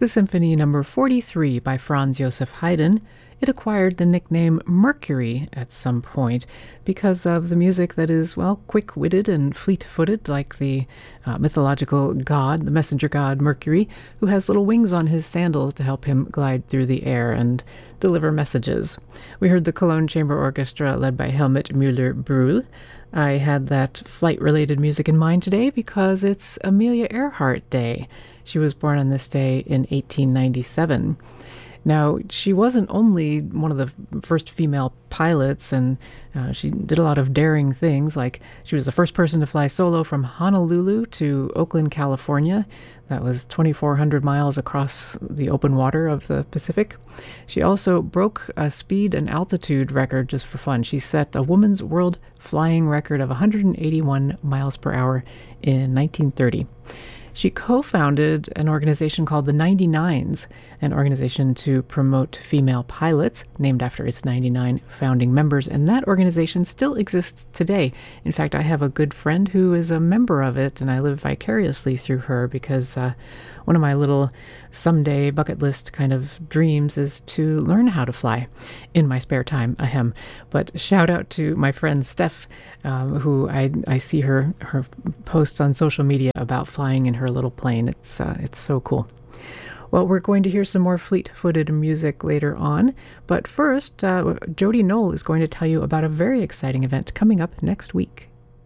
The Symphony Number 43 by Franz Joseph Haydn. It acquired the nickname Mercury at some point because of the music that is, well, quick-witted and fleet-footed, like the mythological god, the messenger god Mercury, who has little wings on his sandals to help him glide through the air and deliver messages. We heard the Cologne Chamber Orchestra led by Helmut Müller-Brühl. I had that flight-related music in mind today because it's Amelia Earhart Day. She was born on this day in 1897. Now, she wasn't only one of the first female pilots, and she did a lot of daring things, like she was the first person to fly solo from Honolulu to Oakland, California. That was 2,400 miles across the open water of the Pacific. She also broke a speed and altitude record just for fun. She set a woman's world flying record of 181 miles per hour in 1930. She co-founded an organization called the 99s, an organization to promote female pilots, named after its 99 founding members, and that organization still exists today. In fact, I have a good friend who is a member of it, and I live vicariously through her because one of my little someday bucket list kind of dreams is to learn how to fly in my spare time, ahem. But shout out to my friend Steph, who I see her posts on social media about flying in her little plane. It's so cool. Well, we're going to hear some more fleet-footed music later on, but first, Jody Knoll is going to tell you about a very exciting event coming up next week.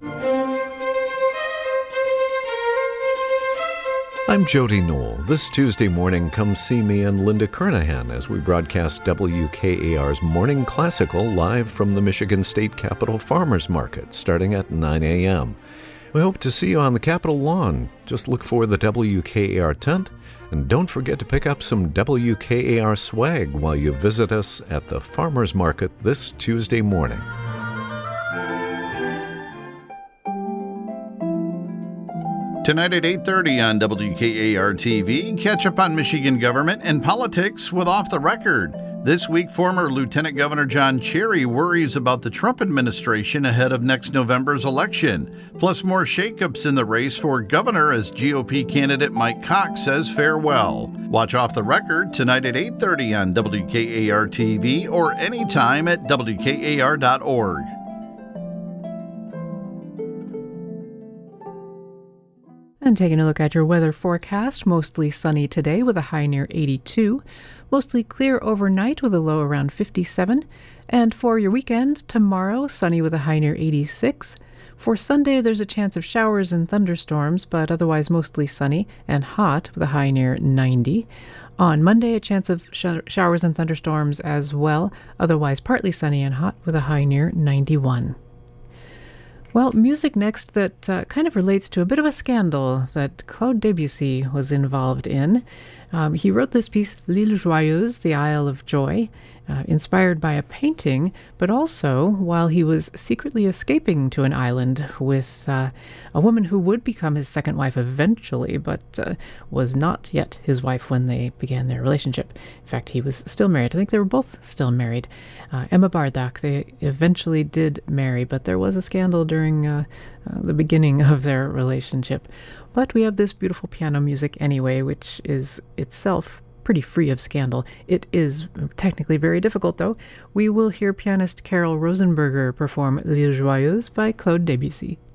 I'm Jody Knoll. This Tuesday morning, come see me and Linda Kernahan as we broadcast WKAR's Morning Classical live from the Michigan State Capitol Farmers Market starting at 9 a.m. We hope to see you on the Capitol lawn. Just look for the WKAR tent, and don't forget to pick up some WKAR swag while you visit us at the Farmers Market this Tuesday morning. Tonight at 8:30 on WKAR-TV, catch up on Michigan government and politics with Off the Record. This week, former Lieutenant Governor John Cherry worries about the Trump administration ahead of next November's election. Plus, more shakeups in the race for governor as GOP candidate Mike Cox says farewell. Watch Off the Record tonight at 8:30 on WKAR-TV or anytime at WKAR.org. And taking a look at your weather forecast, mostly sunny today with a high near 82, mostly clear overnight with a low around 57, and for your weekend, tomorrow, sunny with a high near 86. For Sunday, there's a chance of showers and thunderstorms, but otherwise mostly sunny and hot with a high near 90. On Monday, a chance of showers and thunderstorms as well, otherwise partly sunny and hot with a high near 91. Well, music next that kind of relates to a bit of a scandal that Claude Debussy was involved in. He wrote this piece, L'Île Joyeuse, the Isle of Joy, inspired by a painting, but also while he was secretly escaping to an island with a woman who would become his second wife eventually, but was not yet his wife when they began their relationship. In fact, he was still married. I think they were both still married. Emma Bardak, they eventually did marry, but there was a scandal during the beginning of their relationship. But we have this beautiful piano music anyway, which is itself pretty free of scandal. It is technically very difficult, though. We will hear pianist Carol Rosenberger perform L'Île Joyeuse by Claude Debussy.